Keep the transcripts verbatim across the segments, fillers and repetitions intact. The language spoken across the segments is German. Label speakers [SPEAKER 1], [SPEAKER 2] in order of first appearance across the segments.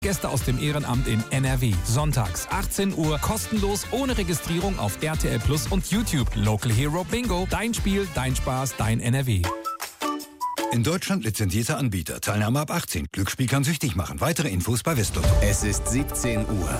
[SPEAKER 1] Gäste aus dem Ehrenamt in N R W. Sonntags achtzehn Uhr, kostenlos, ohne Registrierung auf R T L Plus und YouTube. Local Hero Bingo. Dein Spiel, dein Spaß, dein N R W.
[SPEAKER 2] In Deutschland lizenzierter Anbieter. Teilnahme ab achtzehn. Glücksspiel kann süchtig machen. Weitere Infos bei Westlotto.
[SPEAKER 3] Es ist siebzehn Uhr.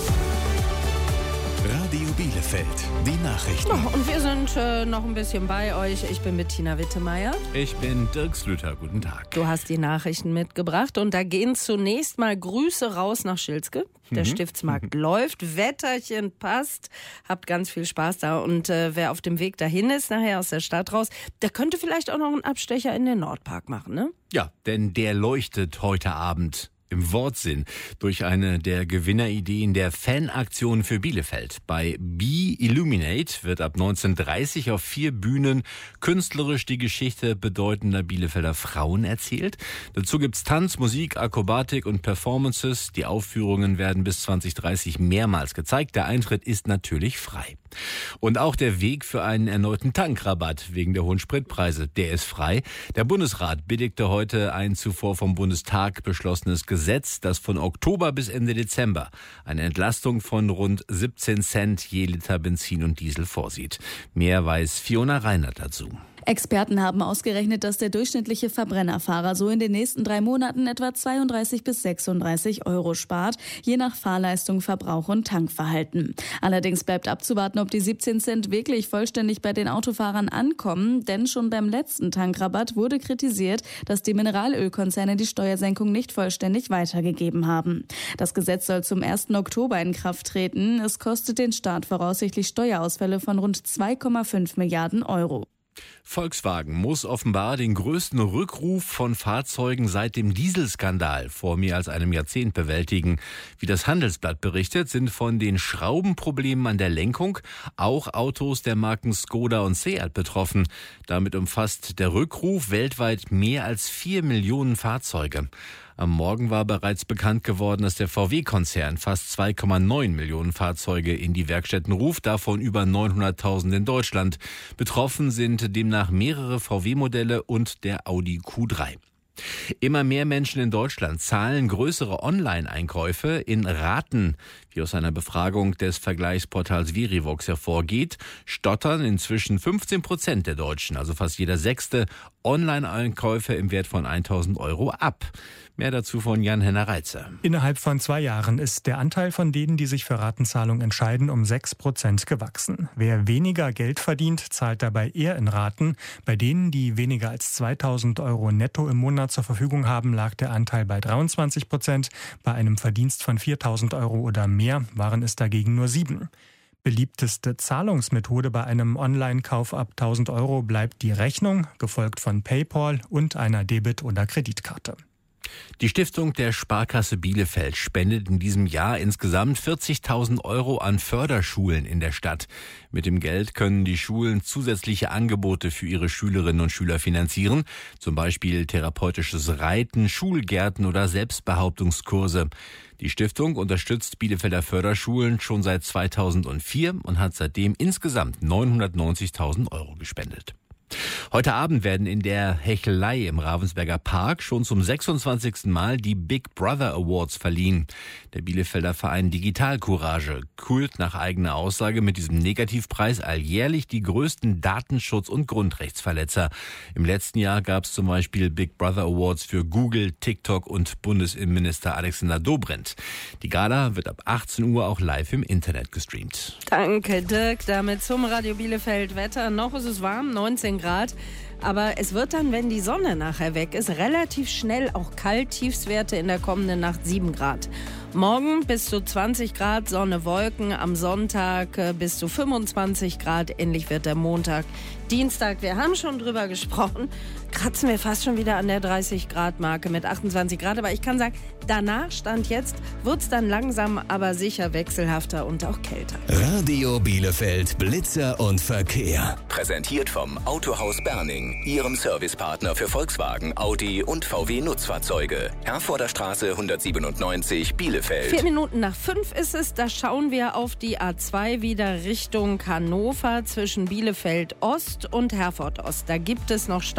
[SPEAKER 3] Radio Bielefeld, die Nachrichten.
[SPEAKER 4] Oh, und wir sind äh, noch ein bisschen bei euch. Ich bin Bettina Wittemeyer.
[SPEAKER 5] Ich bin Dirk Slüter. Guten Tag.
[SPEAKER 4] Du hast die Nachrichten mitgebracht und da gehen zunächst mal Grüße raus nach Schilzke. Der mhm. Stiftsmarkt läuft, Wetterchen passt, habt ganz viel Spaß da. Und äh, wer auf dem Weg dahin ist, nachher aus der Stadt raus, der könnte vielleicht auch noch einen Abstecher in den Nordpark machen, ne?
[SPEAKER 5] Ja, denn der leuchtet heute Abend. Im Wortsinn durch eine der Gewinnerideen der Fanaktion für Bielefeld. Bei Be Illuminate wird ab neunzehn Uhr dreißig auf vier Bühnen künstlerisch die Geschichte bedeutender Bielefelder Frauen erzählt. Dazu gibt's Tanz, Musik, Akrobatik und Performances. Die Aufführungen werden bis zwanzig dreißig mehrmals gezeigt. Der Eintritt ist natürlich frei. Und auch der Weg für einen erneuten Tankrabatt wegen der hohen Spritpreise, der ist frei. Der Bundesrat billigte heute ein zuvor vom Bundestag beschlossenes Gesetz, das von Oktober bis Ende Dezember eine Entlastung von rund siebzehn Cent je Liter Benzin und Diesel vorsieht. Mehr weiß Fiona Reinert dazu.
[SPEAKER 6] Experten haben ausgerechnet, dass der durchschnittliche Verbrennerfahrer so in den nächsten drei Monaten etwa zweiunddreißig bis sechsunddreißig Euro spart, je nach Fahrleistung, Verbrauch und Tankverhalten. Allerdings bleibt abzuwarten, ob die siebzehn Cent wirklich vollständig bei den Autofahrern ankommen, denn schon beim letzten Tankrabatt wurde kritisiert, dass die Mineralölkonzerne die Steuersenkung nicht vollständig weitergegeben haben. Das Gesetz soll zum ersten Oktober in Kraft treten. Es kostet den Staat voraussichtlich Steuerausfälle von rund zwei Komma fünf Milliarden Euro.
[SPEAKER 5] Volkswagen muss offenbar den größten Rückruf von Fahrzeugen seit dem Dieselskandal vor mehr als einem Jahrzehnt bewältigen. Wie das Handelsblatt berichtet, sind von den Schraubenproblemen an der Lenkung auch Autos der Marken Skoda und Seat betroffen. Damit umfasst der Rückruf weltweit mehr als vier Millionen Fahrzeuge. Am Morgen war bereits bekannt geworden, dass der V W-Konzern fast zwei Komma neun Millionen Fahrzeuge in die Werkstätten ruft, davon über neunhunderttausend in Deutschland. Betroffen sind demnach mehrere V W-Modelle und der Audi Q drei. Immer mehr Menschen in Deutschland zahlen größere Online-Einkäufe in Raten. Wie aus einer Befragung des Vergleichsportals Verivox hervorgeht, stottern inzwischen fünfzehn Prozent der Deutschen, also fast jeder sechste, Online-Einkäufe im Wert von tausend Euro ab. Mehr dazu von Jan-Henner Reitzer.
[SPEAKER 7] Innerhalb von zwei Jahren ist der Anteil von denen, die sich für Ratenzahlung entscheiden, um sechs Prozent gewachsen. Wer weniger Geld verdient, zahlt dabei eher in Raten. Bei denen, die weniger als zweitausend Euro netto im Monat zur Verfügung haben, lag der Anteil bei dreiundzwanzig Prozent. Bei einem Verdienst von viertausend Euro oder mehr waren es dagegen nur sieben. Beliebteste Zahlungsmethode bei einem Online-Kauf ab tausend Euro bleibt die Rechnung, gefolgt von PayPal und einer Debit- oder Kreditkarte.
[SPEAKER 5] Die Stiftung der Sparkasse Bielefeld spendet in diesem Jahr insgesamt vierzigtausend Euro an Förderschulen in der Stadt. Mit dem Geld können die Schulen zusätzliche Angebote für ihre Schülerinnen und Schüler finanzieren, zum Beispiel therapeutisches Reiten, Schulgärten oder Selbstbehauptungskurse. Die Stiftung unterstützt Bielefelder Förderschulen schon seit zweitausendvier und hat seitdem insgesamt neunhundertneunzigtausend Euro gespendet. Heute Abend werden in der Hechelei im Ravensberger Park schon zum sechsundzwanzigsten Mal die Big Brother Awards verliehen. Der Bielefelder Verein Digital Courage kürt nach eigener Aussage mit diesem Negativpreis alljährlich die größten Datenschutz- und Grundrechtsverletzer. Im letzten Jahr gab es zum Beispiel Big Brother Awards für Google, TikTok und Bundesinnenminister Alexander Dobrindt. Die Gala wird ab achtzehn Uhr auch live im Internet gestreamt.
[SPEAKER 4] Danke, Dirk. Damit zum Radio Bielefeld Wetter. Noch ist es warm, neunzehn Grad. Aber es wird dann, wenn die Sonne nachher weg ist, relativ schnell auch kalt. Tiefstwerte in der kommenden Nacht sieben Grad. Morgen bis zu zwanzig Grad, Sonne, Wolken. Am Sonntag bis zu fünfundzwanzig Grad. Ähnlich wird der Montag. Dienstag, wir haben schon drüber gesprochen, kratzen wir fast schon wieder an der dreißig Grad Marke mit achtundzwanzig Grad. Aber ich kann sagen, danach, Stand jetzt, wird es dann langsam, aber sicher wechselhafter und auch kälter.
[SPEAKER 3] Radio Bielefeld, Blitzer und Verkehr.
[SPEAKER 8] Präsentiert vom Autohaus Berning, Ihrem Servicepartner für Volkswagen, Audi und V W Nutzfahrzeuge. Herforder Straße hundertsiebenundneunzig, Bielefeld.
[SPEAKER 4] Vier Minuten nach fünf ist es, da schauen wir auf die A zwei wieder Richtung Hannover zwischen Bielefeld Ost und Herford Ost. Da gibt es noch Stau und Stock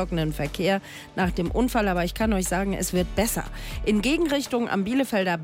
[SPEAKER 4] auflockenden Verkehr nach dem Unfall. Aber ich kann euch sagen, es wird besser. In Gegenrichtung am Bielefelder